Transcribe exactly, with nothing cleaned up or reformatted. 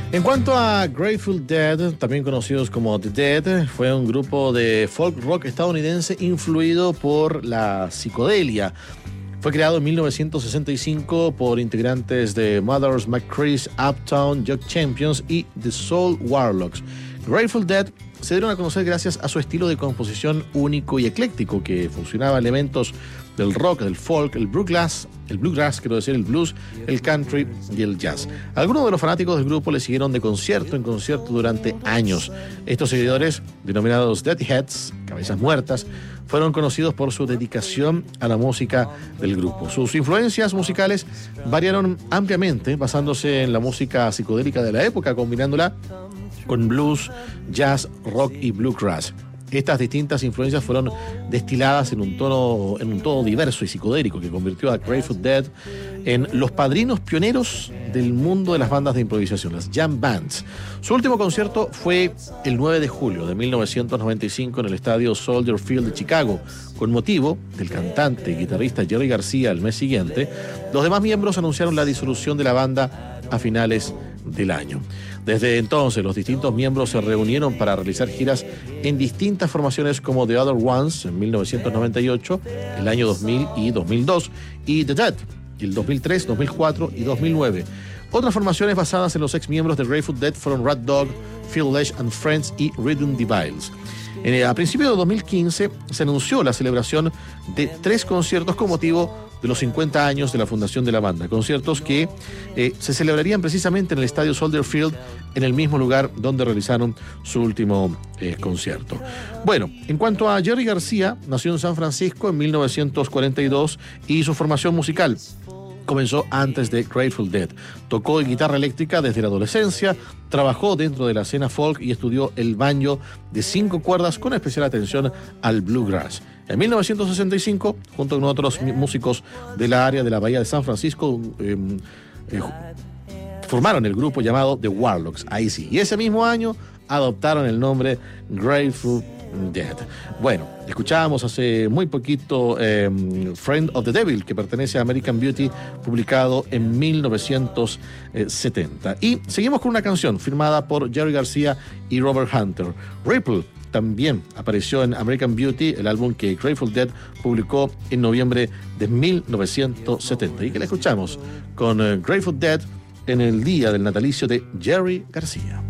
En cuanto a Grateful Dead, también conocidos como The Dead, fue un grupo de folk rock estadounidense influido por la psicodelia. Fue creado en mil novecientos sesenta y cinco por integrantes de Mothers McCree's Uptown Jug Champions y The Soul Warlocks. Grateful Dead se dieron a conocer gracias a su estilo de composición único y ecléctico que fusionaba elementos del rock, del folk, el bluegrass, el bluegrass, quiero decir, el blues, el country y el jazz. Algunos de los fanáticos del grupo le siguieron de concierto en concierto durante años. Estos seguidores, denominados Deadheads, cabezas muertas, fueron conocidos por su dedicación a la música del grupo. Sus influencias musicales variaron ampliamente, basándose en la música psicodélica de la época, combinándola con blues, jazz, rock y bluegrass. Estas distintas influencias fueron destiladas en un tono, en un tono diverso y psicodélico que convirtió a Grateful Dead en los padrinos pioneros del mundo de las bandas de improvisación, las jam bands. Su último concierto fue el nueve de julio de mil novecientos noventa y cinco en el estadio Soldier Field de Chicago. Con motivo del cantante y guitarrista Jerry García el mes siguiente, los demás miembros anunciaron la disolución de la banda a finales del año. Desde entonces, los distintos miembros se reunieron para realizar giras en distintas formaciones como The Other Ones en mil novecientos noventa y ocho, el año dos mil y dos mil dos, y The Dead, el dos mil tres, dos mil cuatro y dos mil nueve. Otras formaciones basadas en los ex miembros de Grateful Dead fueron Rat Dog, Phil Lesh and Friends y Rhythm Deviles. En, a principios de dos mil quince se anunció la celebración de tres conciertos con motivo de los cincuenta años de la fundación de la banda, conciertos que eh, se celebrarían precisamente en el estadio Soldier Field, en el mismo lugar donde realizaron su último eh, concierto. Bueno, en cuanto a Jerry García, nació en San Francisco en mil novecientos cuarenta y dos y su formación musical comenzó antes de Grateful Dead. Tocó guitarra eléctrica desde la adolescencia, trabajó dentro de la escena folk y estudió el banjo de cinco cuerdas con especial atención al bluegrass. En mil novecientos sesenta y cinco, junto con otros músicos de la área de la Bahía de San Francisco, eh, eh, formaron el grupo llamado The Warlocks, ahí sí. Y ese mismo año adoptaron el nombre Grateful Dead. Bueno, escuchábamos hace muy poquito eh, Friend of the Devil, que pertenece a American Beauty, publicado en mil novecientos setenta. Y seguimos con una canción firmada por Jerry García y Robert Hunter. Ripple también apareció en American Beauty, el álbum que Grateful Dead publicó en noviembre de mil novecientos setenta, y que la escuchamos con uh, Grateful Dead en el día del natalicio de Jerry García.